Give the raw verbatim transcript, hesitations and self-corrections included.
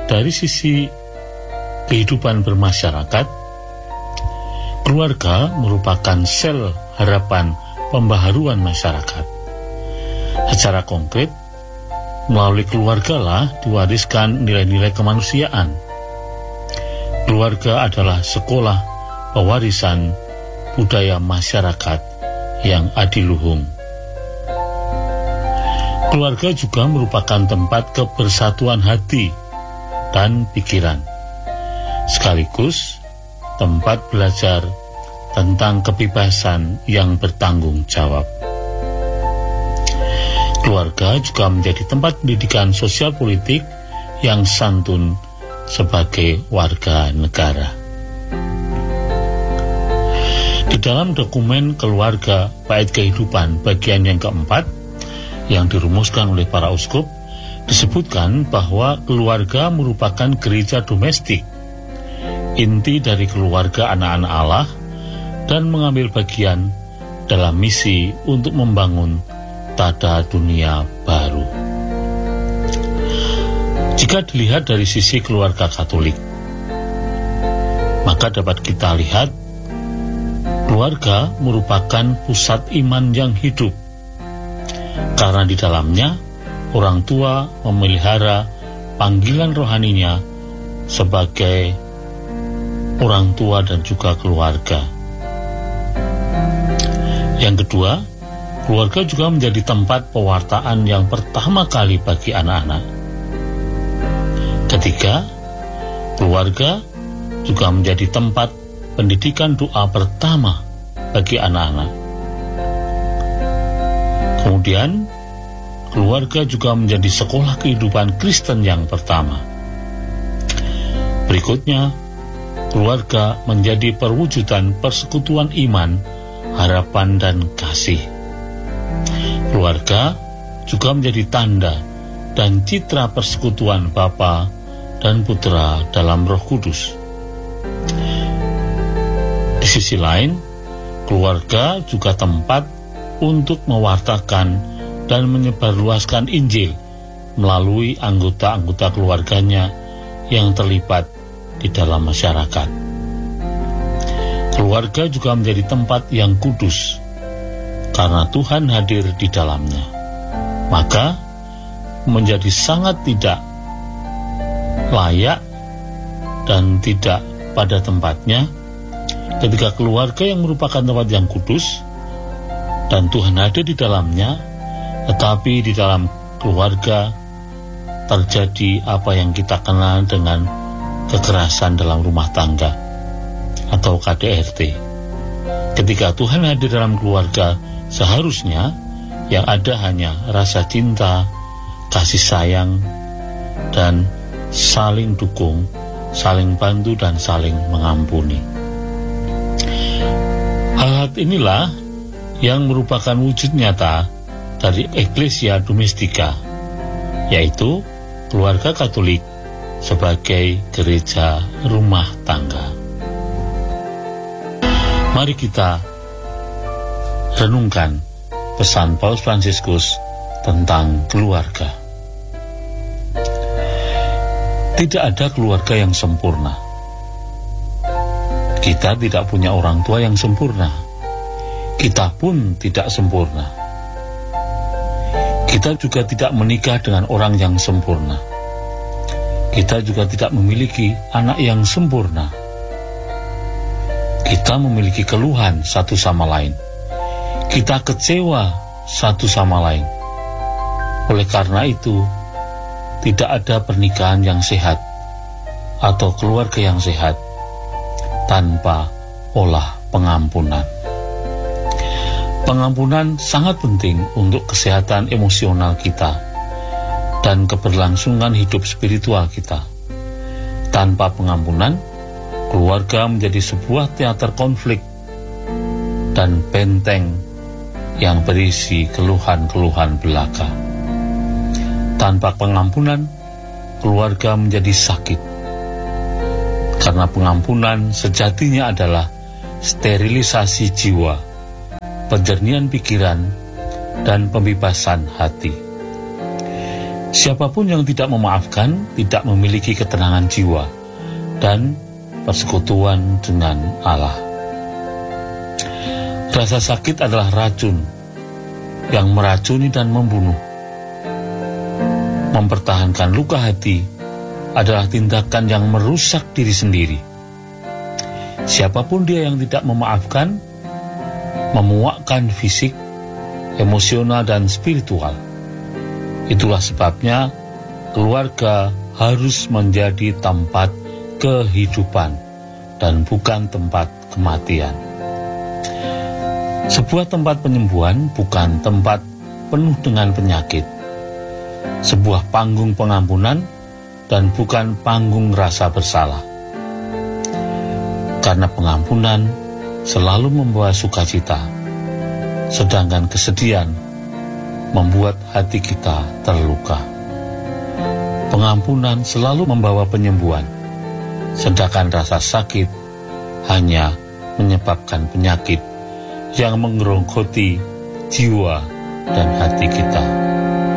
dari sisi kehidupan bermasyarakat, keluarga merupakan sel harapan pembaharuan masyarakat. Secara konkret, melalui keluargalah diwariskan nilai-nilai kemanusiaan. Keluarga adalah sekolah pewarisan budaya masyarakat yang adiluhung. Keluarga juga merupakan tempat kebersatuan hati dan pikiran, sekaligus tempat belajar tentang kebebasan yang bertanggung jawab. Keluarga juga menjadi tempat pendidikan sosial politik yang santun sebagai warga negara. Di dalam dokumen Keluarga Bait Kehidupan bagian yang keempat yang dirumuskan oleh para uskup, disebutkan bahwa keluarga merupakan gereja domestik, inti dari keluarga anak-anak Allah, dan mengambil bagian dalam misi untuk membangun tata dunia baru. Jika dilihat dari sisi keluarga Katolik, maka dapat kita lihat keluarga merupakan pusat iman yang hidup, karena di dalamnya orang tua memelihara panggilan rohaninya sebagai orang tua dan juga keluarga. Yang kedua, keluarga juga menjadi tempat pewartaan yang pertama kali bagi anak-anak. Ketiga, keluarga juga menjadi tempat pendidikan doa pertama bagi anak-anak. Kemudian, keluarga juga menjadi sekolah kehidupan Kristen yang pertama. Berikutnya, keluarga menjadi perwujudan persekutuan iman, harapan, dan kasih. Keluarga juga menjadi tanda dan citra persekutuan Bapa dan Putra dalam Roh Kudus. Di sisi lain, keluarga juga tempat untuk mewartakan dan menyebarluaskan Injil melalui anggota-anggota keluarganya yang terlibat di dalam masyarakat. Keluarga juga menjadi tempat yang kudus karena Tuhan hadir di dalamnya. Maka menjadi sangat tidak layak dan tidak pada tempatnya ketika keluarga yang merupakan tempat yang kudus dan Tuhan hadir di dalamnya, tetapi di dalam keluarga terjadi apa yang kita kenal dengan kekerasan dalam rumah tangga atau K D R T. Ketika Tuhan hadir dalam keluarga, seharusnya yang ada hanya rasa cinta, kasih sayang, dan saling dukung, saling bantu, dan saling mengampuni. Hal-hal inilah yang merupakan wujud nyata dari Ecclesia Domestica, yaitu keluarga Katolik sebagai gereja rumah tangga. Mari kita renungkan pesan Paus Fransiskus tentang keluarga. Tidak ada keluarga yang sempurna. Kita tidak punya orang tua yang sempurna. Kita pun tidak sempurna. Kita juga tidak menikah dengan orang yang sempurna. Kita juga tidak memiliki anak yang sempurna. Kita memiliki keluhan satu sama lain. Kita kecewa satu sama lain. Oleh karena itu, tidak ada pernikahan yang sehat atau keluarga yang sehat tanpa olah pengampunan. Pengampunan sangat penting untuk kesehatan emosional kita dan keberlangsungan hidup spiritual kita. Tanpa pengampunan, keluarga menjadi sebuah teater konflik dan benteng yang berisi keluhan-keluhan belaka. Tanpa pengampunan, keluarga menjadi sakit. Karena pengampunan sejatinya adalah sterilisasi jiwa, penjernihan pikiran, dan pembebasan hati. Siapapun yang tidak memaafkan tidak memiliki ketenangan jiwa dan persekutuan dengan Allah. Rasa sakit adalah racun yang meracuni dan membunuh. Mempertahankan luka hati adalah tindakan yang merusak diri sendiri. Siapapun dia yang tidak memaafkan, memuakkan fisik, emosional, dan spiritual. Itulah sebabnya keluarga harus menjadi tempat kehidupan dan bukan tempat kematian. Sebuah tempat penyembuhan bukan tempat penuh dengan penyakit. Sebuah panggung pengampunan dan bukan panggung rasa bersalah. Karena pengampunan selalu membawa sukacita, sedangkan kesedihan membuat hati kita terluka. Pengampunan selalu membawa penyembuhan, sedangkan rasa sakit hanya menyebabkan penyakit yang menggerogoti jiwa dan hati kita.